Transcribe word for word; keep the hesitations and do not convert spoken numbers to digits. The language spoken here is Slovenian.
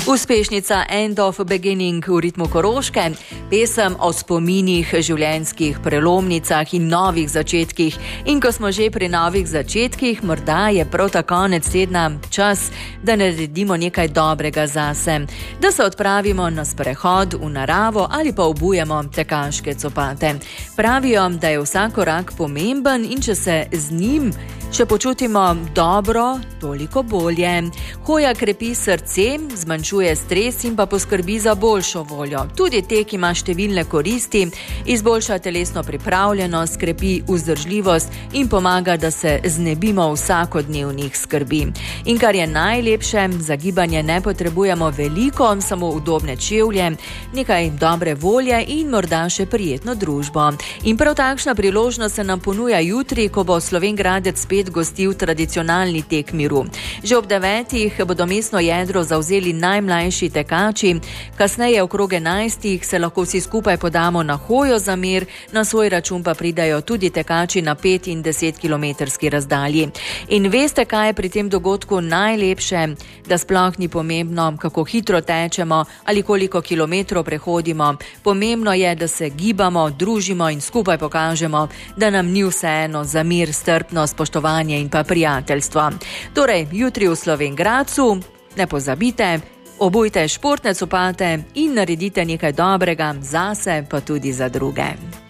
Uspešnica End of Beginning v ritmu Koroške, pesem o spominih, življenjskih prelomnicah in novih začetkih. In ko smo že pri novih začetkih, morda je prav ta konec tedna čas, da naredimo nekaj dobrega zase, da se odpravimo na sprehod v naravo ali pa obujemo tekaške copate. Pravijo, da je vsak korak pomemben in če se z njim še počutimo dobro, toliko bolje. Hoja krepi srce, zmanjšuje stres in pa poskrbi za boljšo voljo. Tudi tek ima številne koristi, izboljša telesno pripravljenost, krepi vzdržljivost in pomaga, da se znebimo vsakodnevnih skrbi. In kar je najlepše, za gibanje ne potrebujemo veliko, samo udobne čevlje, nekaj dobre volje in morda še prijetno družbo. In prav takšna priložnost se nam ponuja jutri, ko bo Slovenj Gradec spet gostil tradicionalni tek miru. Že ob devetih bodo mestno jedro zavzeli najmlajši tekači, kasneje okrog enajstih se lahko vsi skupaj podamo na hojo za mir, na svoj račun pa pridajo tudi tekači na pet in deset kilometrski razdalji. In veste, kaj je pri tem dogodku najlepše? Da sploh ni pomembno, kako hitro tečemo ali koliko kilometrov prehodimo. Pomembno je, da se gibamo, družimo in skupaj pokažemo, da nam ni vseeno za mir, strpnost, spoštovanje in pa prijateljstvo. Torej, jutri v Slovenj Gradcu, ne pozabite, obujte športne copate in naredite nekaj dobrega zase, pa tudi za druge.